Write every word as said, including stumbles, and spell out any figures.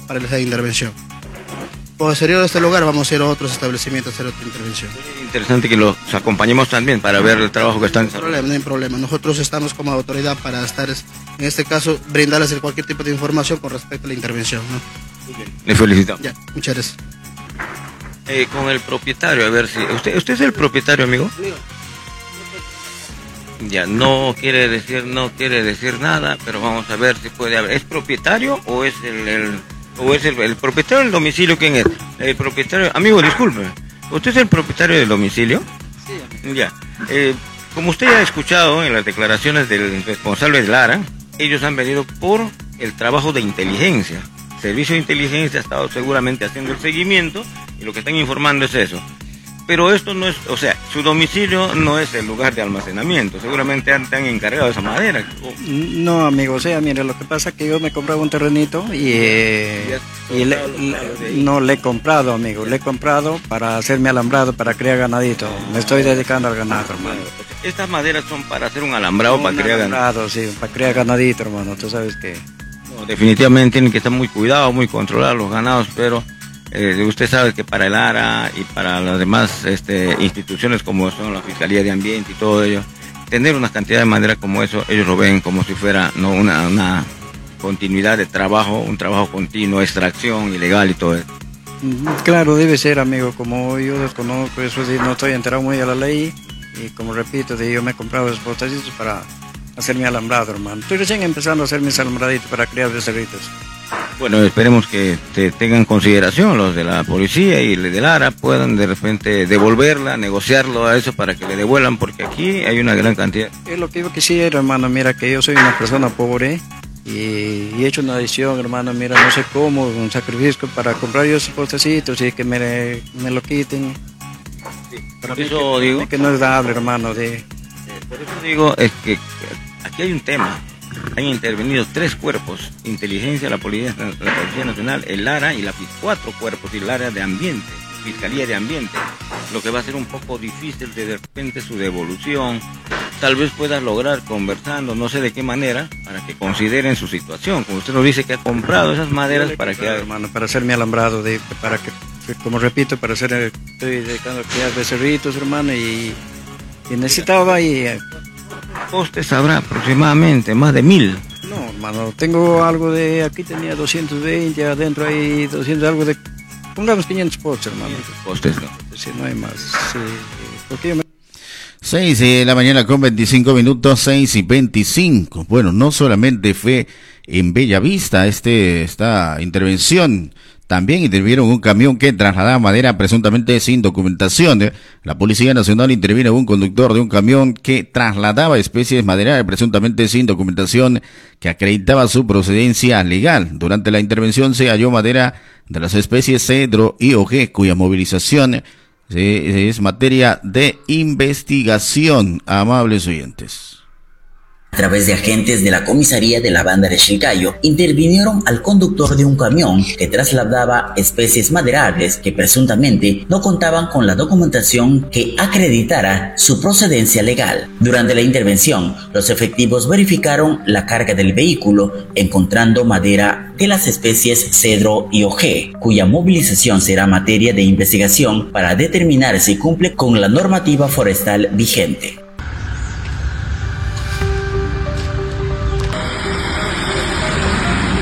para esa intervención. Posterior a este lugar vamos a ir a otros establecimientos a hacer otra intervención. Es interesante que los acompañemos también para ver el trabajo que están haciendo. No hay problema, no hay problema. Nosotros estamos como autoridad para estar, en este caso, brindarles cualquier tipo de información con respecto a la intervención, ¿no? Muy bien. Le felicitamos. Ya, muchas gracias. Eh, con el propietario, a ver si... ¿Usted, usted es el propietario, amigo? Amigo. Ya, no quiere decir, no quiere decir nada, pero vamos a ver si puede haber. ¿Es propietario o es el... el ¿O es el, el propietario del domicilio? ¿Quién es? El propietario... Amigo, disculpe. ¿Usted es el propietario del domicilio? Sí, amigo. Ya. Eh, como usted ya ha escuchado en las declaraciones del responsable de Lara, ellos han venido por el trabajo de inteligencia. El servicio de inteligencia ha estado seguramente haciendo el seguimiento y lo que están informando es eso. Pero esto no es, o sea, su domicilio no es el lugar de almacenamiento. Seguramente han, han encargado esa madera. No, amigo, o sea, mire, lo que pasa es que yo me compraba un terrenito y, eh, y le, le, no le he comprado, amigo, le he comprado para hacerme alambrado, para criar ganadito. Me estoy dedicando al ganado, hermano. Estas maderas son para hacer un alambrado, un para criar ganado. Sí, para criar ganadito, hermano, tú sabes que... No, definitivamente tienen que estar muy cuidados, muy controlados los ganados, pero... Eh, usted sabe que para el ARA y para las demás este, instituciones como son la Fiscalía de Ambiente y todo ello, tener una cantidad de madera como eso, ellos lo ven como si fuera no una, una continuidad de trabajo, un trabajo continuo, extracción ilegal y todo eso. Claro, debe ser, amigo, como yo desconozco eso, sí, no estoy enterado muy a la ley y como repito, yo me he comprado esos botacitos para hacer mi alambrado, hermano. Estoy recién empezando a hacer mis alambraditos para criar becerritos. Bueno, esperemos que te tengan consideración los de la policía y los de Lara, puedan de repente devolverla, negociarlo a eso para que le devuelvan, porque aquí hay una gran cantidad. Es lo que yo quisiera, hermano, mira que yo soy una persona pobre y, y he hecho una decisión, hermano, mira, no sé cómo, un sacrificio para comprar yo esos postecitos y que me, me lo quiten. Sí, por eso que, digo... Que no es dable, hermano, de... Eh, por eso digo, es que aquí hay un tema. Han intervenido tres cuerpos, inteligencia, la Policía, la Policía Nacional, el Lara y la cuatro cuerpos y el área de ambiente, Fiscalía de Ambiente, lo que va a ser un poco difícil de, de repente su devolución. Tal vez pueda lograr conversando, no sé de qué manera, para que consideren su situación. Como usted nos dice que ha comprado esas maderas para que... hermano, para hacer mi alambrado, de, para que, como repito, para hacer, estoy dedicando a criar becerritos, hermano, y, y necesitaba y... Postes habrá aproximadamente más de mil. No, hermano, tengo algo de, aquí tenía doscientos veinte, adentro hay doscientos, algo de, pongamos quinientos postes, hermano. Postes, ¿no? Sí, no hay más. Sí, porque yo me... seis de la mañana con veinticinco minutos, seis y veinticinco. Bueno, no solamente fue en Bellavista este, esta intervención. También intervieron un camión que trasladaba madera presuntamente sin documentación. La Policía Nacional intervino en un conductor de un camión que trasladaba especies maderales presuntamente sin documentación que acreditaba su procedencia legal. Durante la intervención se halló madera de las especies cedro y ojé, cuya movilización es materia de investigación. Amables oyentes. A través de agentes de la comisaría de la banda de Chilcayo, intervinieron al conductor de un camión que trasladaba especies maderables que presuntamente no contaban con la documentación que acreditara su procedencia legal. Durante la intervención, los efectivos verificaron la carga del vehículo, encontrando madera de las especies cedro y ojé, cuya movilización será materia de investigación para determinar si cumple con la normativa forestal vigente.